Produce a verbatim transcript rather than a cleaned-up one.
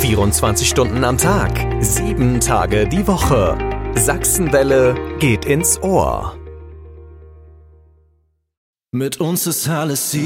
vierundzwanzig Stunden am Tag, sieben Tage die Woche. Sachsenwelle geht ins Ohr. Mit uns ist alles